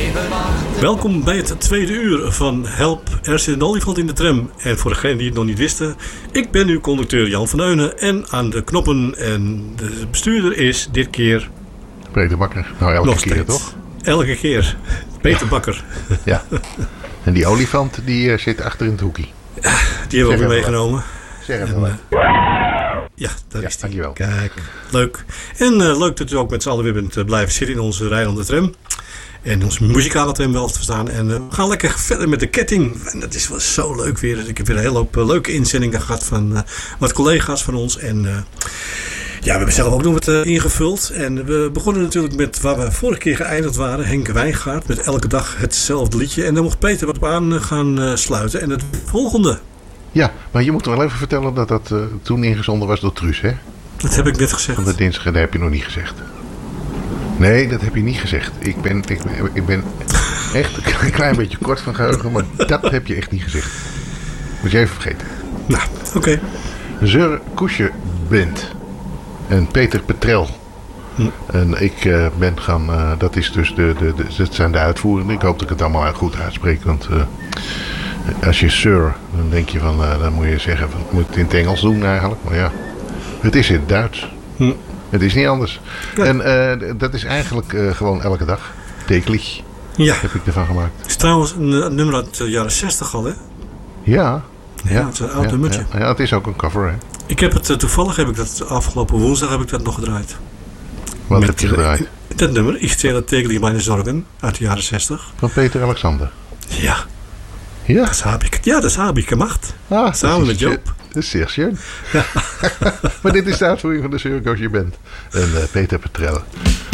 even wachten. Welkom bij het tweede uur van Help, er zit een olifant in de tram. En voor degenen die het nog niet wisten, ik ben uw conducteur Jan van Eunen. En aan de knoppen en de bestuurder is dit keer... Peter Bakker. Nou, elke nog keer steeds. toch? Elke keer. Peter Bakker. Ja. En die olifant die zit achter in het hoekje. Die hebben we ook weer meegenomen. Zeg even wat. Ja, daar is die. Dankjewel. Kijk, leuk. En leuk dat u ook met z'n allen weer bent blijven zitten in onze rijdende tram. En onze muzikale tram wel te verstaan. En we gaan lekker verder met de ketting. En dat is wel zo leuk weer. Ik heb weer een hele hoop leuke inzendingen gehad van wat collega's van ons. En ja, we hebben zelf ook nog wat ingevuld. En we begonnen natuurlijk met waar we vorige keer geëindigd waren. Henk Wijngaard met elke dag hetzelfde liedje. En daar mocht Peter wat op aan gaan sluiten. En het volgende. Ja, maar je moet wel even vertellen dat dat toen ingezonden was door Truus, hè? Dat heb ik net gezegd. Van de dinsdag, dat heb je nog niet gezegd. Nee, dat heb je niet gezegd. Ik ben echt een klein beetje kort van geheugen, maar dat heb je echt niet gezegd. Moet je even vergeten. Nou, oké. Zeur Koesje Band en Peter Petrel. En ik ben gaan, dat is dus dat zijn de uitvoerenden. Ik hoop dat ik het allemaal goed uitspreek, want als je Sir, dan denk je van, dan moet je zeggen, van, moet het in het Engels doen eigenlijk. Maar ja, het is in het Duits. Het is niet anders. Ja. En dat is eigenlijk gewoon elke dag. Täglich heb ik ervan gemaakt. Het is trouwens een nummer uit de jaren 60 al, hè? Ja. Ja, het is een oud nummertje. Ja, het is ook een cover, hè? Ik heb het toevallig, heb ik dat afgelopen woensdag heb ik dat nog gedraaid. Wat heb je gedraaid? Dat nummer, Ich zähle täglich meine Sorgen, uit de jaren 60. Van Peter Alexander. Ja. Ja? Dat heb ik gemacht. Ah, samen met Joop. Dat is zeer schön. Ja. Maar dit is de uitvoering van de Zeur Koesje Band. En Peter Petrel.